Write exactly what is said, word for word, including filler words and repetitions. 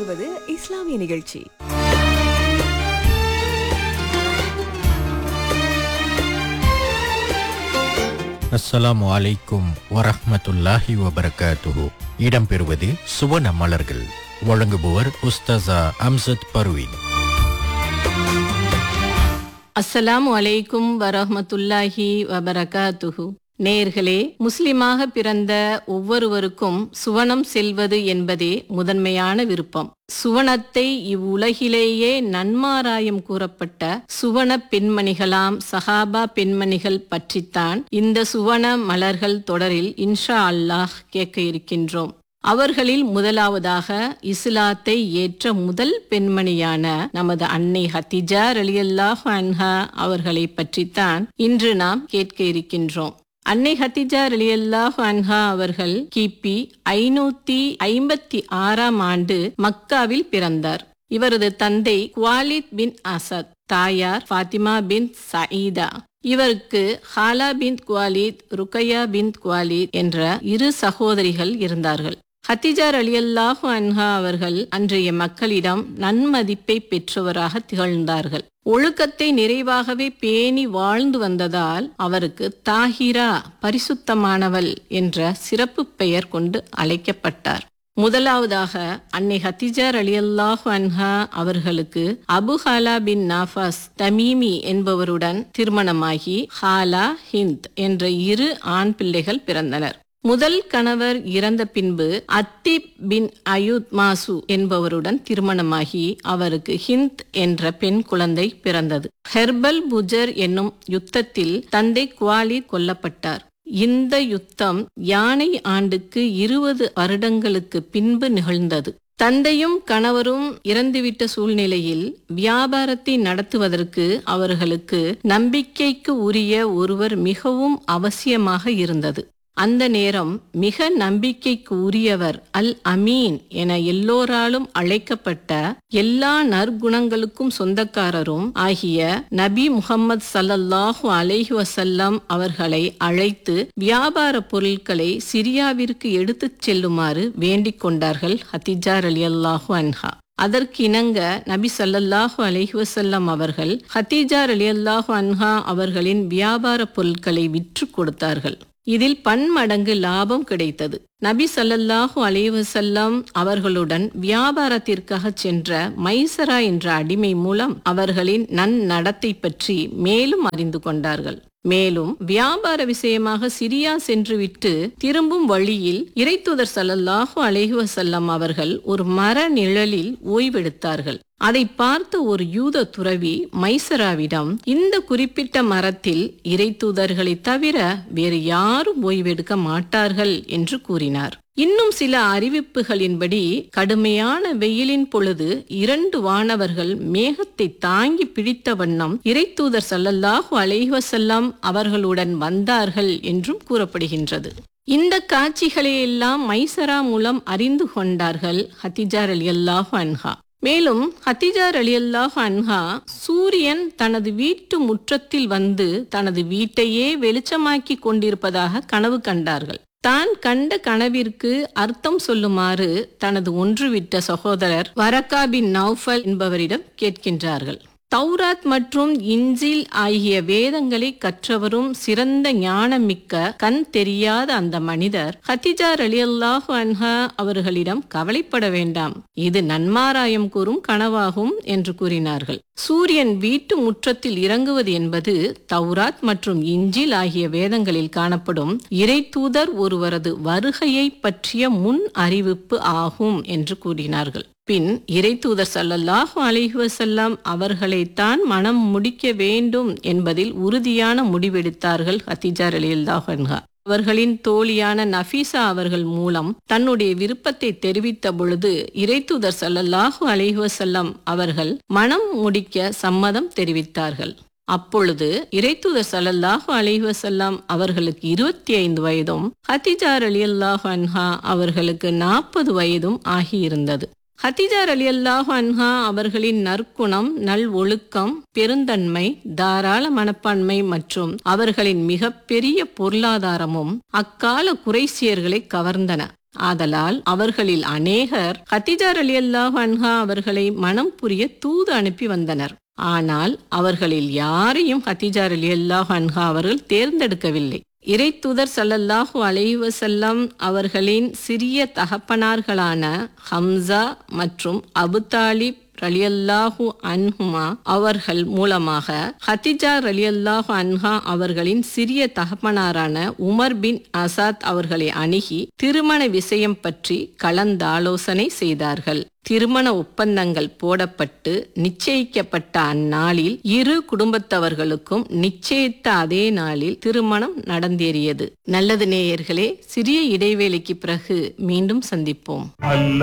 தொடர்வது இஸ்லாமிய நிகழ்ச்சி. அஸ்ஸலாமு அலைக்கும் வரஹ்மத்துல்லாஹி வபரகாத்துஹு. இடம்பெறுவது சுவன மலர்கள். வழங்குபவர் உஸ்தாசா அம்சத் பர்வீன். அஸ்ஸலாமு அலைக்கும் வரஹ்மத்துல்லாஹி வபரகாத்துஹு. நேயர்களே, முஸ்லிமாக பிறந்த ஒவ்வொருவருக்கும் சுவனம் செல்வது என்பதே முதன்மையான விருப்பம். சுவனத்தை இவ்வுலகிலேயே நன்மாராயம் கூறப்பட்ட சுவன பெண்மணிகளாம் சஹாபா பெண்மணிகள் பற்றித்தான் இந்த சுவன மலர்கள் தொடரில் இன்ஷா அல்லாஹ் கேட்க இருக்கின்றோம். அவர்களில் முதலாவதாக இஸ்லாத்தை ஏற்ற முதல் பெண்மணியான நமது அன்னை ஹதிஜா ரலியல்லாஹு அன்ஹா அவர்களை பற்றித்தான் இன்று நாம் கேட்க இருக்கின்றோம். அன்னை ஹதிஜா ரலியல்லாஹு அன்ஹா அவர்கள் கிபி ஐநூத்தி ஐம்பத்தி ஆறாம் ஆண்டு மக்காவில் பிறந்தார். இவரது தந்தை குவாலித் பின் அசத், தாயார் ஃபாத்திமா பின் சயீதா. இவருக்கு ஹாலா பின் குவாலித், ருக்கையா பின் குவாலித் என்ற இரு சகோதரிகள் இருந்தார்கள். ஹதிஜா ரலியல்லாஹு அன்ஹா அவர்கள் அன்றைய மக்களிடம் நன்மதிப்பை பெற்றவராக திகழ்ந்தார்கள். ஒழுக்கத்தை நிறைவாகவே பேணி வாழ்ந்து வந்ததால் அவருக்கு தாஹிரா, பரிசுத்தமானவள் என்ற சிறப்பு பெயர் கொண்டு அழைக்கப்பட்டார். முதலாவதாக அன்னை ஹதிஜா ரலியல்லாஹு அன்ஹா அவர்களுக்கு அபு ஹாலா பின் நாஃபாஸ் தமீமி என்பவருடன் திருமணமாகி ஹாலா, ஹிந்த் என்ற இரு ஆண் பிள்ளைகள் பிறந்தனர். முதல் கணவர் இறந்த பின்பு அத்திப் பின் அயூத் மாசு என்பவருடன் திருமணமாகி அவருக்கு ஹிந்த் என்ற பெண் குழந்தை பிறந்தது. ஹெர்பல் புஜர் என்னும் யுத்தத்தில் தந்தை குவாலித் கொல்லப்பட்டார். இந்த யுத்தம் யானை ஆண்டுக்கு இருபது வருடங்களுக்கு பின்பு நிகழ்ந்தது. தந்தையும் கணவரும் இறந்துவிட்ட சூழ்நிலையில் வியாபாரத்தை நடத்துவதற்கு அவர்களுக்கு நம்பிக்கைக்கு உரிய ஒருவர் மிகவும் அவசியமாக இருந்தது. அந்த நேரம் மிக நம்பிக்கைக்கு உரியவர் அல் அமீன் என எல்லோராலும் அழைக்கப்பட்ட எல்லா நற்குணங்களுக்கும் சொந்தக்காரரும் ஆகிய நபி முஹம்மது ஸல்லல்லாஹு அலைஹி வஸல்லம் அவர்களை அழைத்து வியாபார பொருட்களை சிரியாவிற்கு எடுத்துச் செல்லுமாறு வேண்டிக் கொண்டார்கள் ஹதிஜா ரலியல்லாஹு அன்ஹா. அதற்கு இணங்க நபி ஸல்லல்லாஹு அலைஹி வஸல்லம் அவர்கள் ஹதிஜா ரலியல்லாஹு அன்ஹா அவர்களின் வியாபார பொருட்களை விற்று கொடுத்தார்கள். இதில் பன்மடங்கு லாபம் கிடைத்தது. நபி ஸல்லல்லாஹு அலைஹி வஸல்லம் அவர்களுடன் வியாபாரத்திற்காக சென்ற மைசரா என்ற அடிமை மூலம் அவர்களின் நன்னடத்தை பற்றி மேலும் அறிந்து கொண்டார்கள். மேலும் வியாபார விஷயமாக சிரியா சென்றுவிட்டு திரும்பும் வழியில் இறைத்தூதர் ஸல்லல்லாஹு அலைஹி வஸல்லம் அவர்கள் ஒரு மர நிழலில் ஓய்வெடுத்தார்கள். அதை பார்த்த ஒரு யூத துறவி மைசராவிடம், இந்த குறிப்பிட்ட மரத்தில் இறைத்தூதர்களை தவிர வேறு யாரும் ஓய்வெடுக்க மாட்டார்கள் என்று கூறினார். இன்னும் சில அறிவிப்புகளின்படி கடுமையான வெயிலின் பொழுது இரண்டு வானவர்கள் மேகத்தை தாங்கி பிடித்த வண்ணம் இறைத்தூதர் ஸல்லல்லாஹு அலைஹி வஸல்லம் அவர்களுடன் வந்தார்கள் என்றும் கூறப்படுகின்றது. இந்த காட்சிகளை எல்லாம் மைசரா மூலம் அறிந்து கொண்டார்கள் ஹதிஜா ரலியல்லாஹு அன்ஹா. மேலும் ஹதிஜா ரலியல்லாஹு அன்ஹா சூரியன் தனது வீட்டு முற்றத்தில் வந்து தனது வீட்டையே வெளிச்சமாக்கி கொண்டிருப்பதாக கனவு கண்டார்கள். தான் கண்ட கனவிற்கு அர்த்தம் சொல்லுமாறு தனது ஒன்றுவிட்ட சகோதரர் வரகா பின் நௌஃபல் என்பவரிடம் கேட்கின்றார்கள். தௌராத் மற்றும் இன்ஜில் ஆகிய வேதங்களை கற்றவரும் சிறந்த ஞானமிக்க கண் தெரியாத அந்த மனிதர் ஹதிஜா ரலியல்லாஹு அன்ஹா அவர்களிடம் கவலைப்பட வேண்டாம், இது நன்மாராயம் கூறும் கனவாகும் என்று கூறினார்கள். சூரியன் வீட்டு முற்றத்தில் இறங்குவது என்பது தௌராத் மற்றும் இன்ஜில் ஆகிய வேதங்களில் காணப்படும் இறைத்தூதர் ஒருவரது வருகையை பற்றிய முன் அறிவிப்பு ஆகும் என்று கூறினார்கள். பின் இறைத்தூதர் ஸல்லல்லாஹு அலைஹி வஸல்லம் அவர்களைத்தான் மனம் முடிக்க வேண்டும் என்பதில் உறுதியான முடிவெடுத்தார்கள் ஹதிஜா ரலியல்லாஹு அன்ஹா. அவர்களின் தோழியான நஃபீசா அவர்கள் மூலம் தன்னுடைய விருப்பத்தை தெரிவித்த பொழுது இறைத்தூதர் ஸல்லல்லாஹு அலைஹி வஸல்லம் அவர்கள் மனம் முடிக்க சம்மதம் தெரிவித்தார்கள். அப்பொழுது இறைத்தூதர் ஸல்லல்லாஹு அலைஹி வஸல்லம் அவர்களுக்கு இருபத்தி ஐந்து வயதும் ஹதிஜா ரலியல்லாஹு அன்ஹா அவர்களுக்கு நாற்பது வயதும் ஆகியிருந்தது. ஹதிஜா ரலியல்லாஹு அன்ஹா அவர்களின் நற்குணம், நல் ஒழுக்கம், பெருந்தன்மை, தாராள மனப்பான்மை மற்றும் அவர்களின் மிகப்பெரிய பொருளாதாரமும் அக்கால குறைசியர்களை கவர்ந்தன. ஆதலால் அவர்களில் அநேகர் கதீஜா ரலியல்லாஹு அன்ஹா அவர்களை மனம் புரிய தூது அனுப்பி வந்தனர். ஆனால் அவர்களில் யாரையும் கதீஜா ரலியல்லாஹு அன்ஹா அவர்கள் தேர்ந்தெடுக்கவில்லை. இறை தூதர் ஸல்லல்லாஹு அலைஹி வஸல்லம் அவர்களின் சிறிய தகப்பனார்களான ஹம்சா மற்றும் அபு தாலிப் ரலியல்லாஹு அன்ஹுமா அவர்கள் மூலமாக கதீஜா ரலியல்லாஹு அன்ஹா அவர்களின் சிறிய தகப்பனாரான உமர் பின் அசாத் அவர்களை அணுகி திருமண விஷயம் பற்றி கலந்தாலோசனை செய்தார்கள். திருமண ஒப்பந்தங்கள் போடப்பட்டு நிச்சயிக்கப்பட்ட அந்நாளில் இரு குடும்பத்தவர்களுக்கும் நிச்சயித்த அதே நாளில் திருமணம் நடந்தேறியது. நல்லது நேயர்களே, சிறிய இடைவேளைக்கு பிறகு மீண்டும் சந்திப்போம். அல்ல